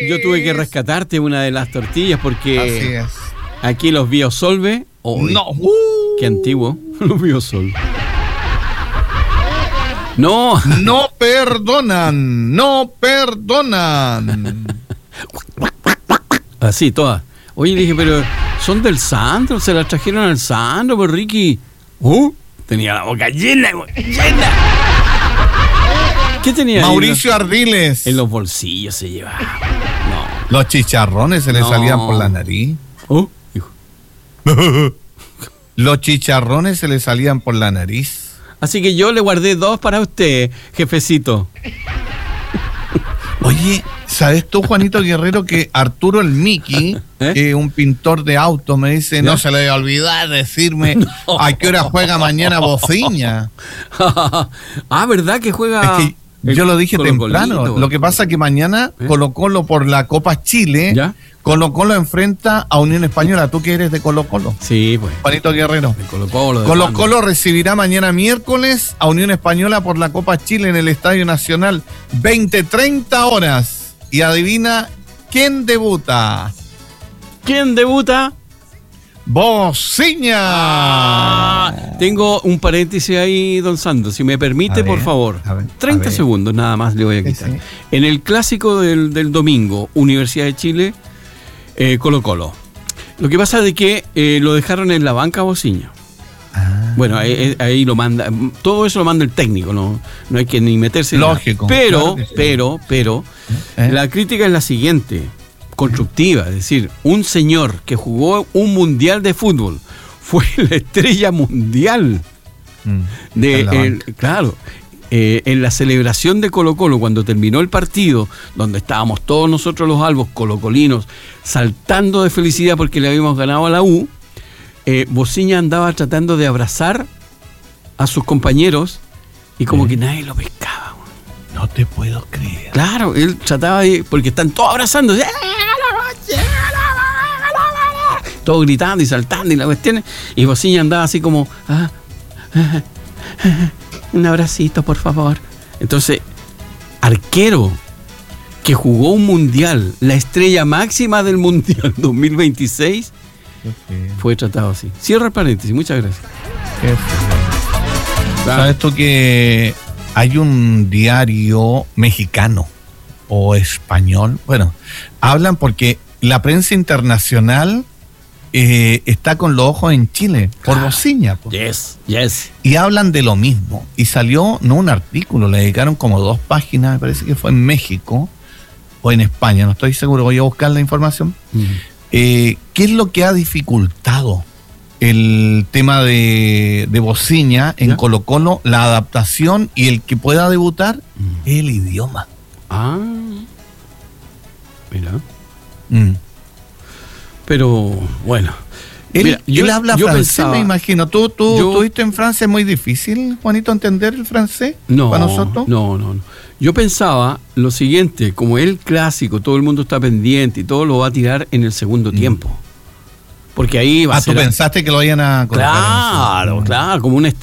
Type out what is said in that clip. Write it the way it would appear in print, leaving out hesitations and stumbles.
yo tuve que rescatarte una de las tortillas porque Así es. aquí los Biosolve. No. Qué antiguo. Los Biosolve. No. No perdonan. No perdonan. Así, todas. Oye, dije, pero son del Sandro, se las trajeron al Sandro, pues Ricky. Tenía la boca llena, llena. ¿Qué tenía Mauricio Ardiles. en los bolsillos se llevaba? No. Los chicharrones se le No. salían por la nariz. Hijo. Los chicharrones se le salían por la nariz. Así que yo le guardé 2 para usted, jefecito. Oye, ¿sabes tú, Juanito Guerrero, que Arturo el Miki, que es un pintor de autos, me dice, no se le debe olvidar decirme a qué hora juega mañana Bociña? ¿Verdad que juega? Es que yo lo dije temprano. Lo que pasa es que mañana Colo-Colo por la Copa Chile, ¿ya? Colo-Colo enfrenta a Unión Española. ¿Tú que eres de Colo-Colo? Sí, pues. Juanito Guerrero. De Colo-Colo. Colo-Colo recibirá mañana miércoles a Unión Española por la Copa Chile en el Estadio Nacional, 20:30 horas. Y adivina quién debuta. ¿Quién debuta? ¡Bociña! Tengo un paréntesis ahí, don Sandro, si me permite, por favor. 30 segundos nada más le voy a quitar. Sí. En el clásico del domingo, Universidad de Chile, Colo-Colo. Lo que pasa es que lo dejaron en la banca Bociña. Bueno, ahí lo manda, todo eso lo manda el técnico, no hay que ni meterse en lógico. nada. Claro que sí. La crítica es la siguiente, constructiva, es decir, un señor que jugó un mundial de fútbol, fue la estrella mundial en la celebración de Colo-Colo, cuando terminó el partido, donde estábamos todos nosotros los albos colocolinos saltando de felicidad porque le habíamos ganado a la U, Bociña andaba tratando de abrazar a sus compañeros y como que nadie lo pescaba. No te puedo creer. Claro, él trataba de... porque están todos abrazando, todos gritando y saltando y la cuestión, y Bociña andaba así como un abracito, por favor. Entonces, arquero que jugó un mundial, la estrella máxima del mundial 2026, fue tratado así. Cierro el paréntesis, muchas gracias. ¿Sabes tú que hay un diario mexicano o español? Bueno, hablan porque la prensa internacional está con los ojos en Chile por Bociña. Yes. Y hablan de lo mismo. Y salió, no un artículo, le dedicaron como 2 páginas, me parece que fue en México o en España, no estoy seguro, voy a buscar la información. ¿Qué es lo que ha dificultado el tema de Bociña en Colo-Colo? La adaptación y el que pueda debutar es el idioma. Mira. Pero bueno, Él habla francés, pensaba, me imagino. ¿Tú estuviste en Francia? ¿Es muy difícil, Juanito, entender el francés para nosotros? No. Yo pensaba lo siguiente, como el clásico, todo el mundo está pendiente y todo lo va a tirar en el segundo tiempo. Porque ahí va a ser... ¿Tú pensaste que lo vayan a colocar? Claro, como una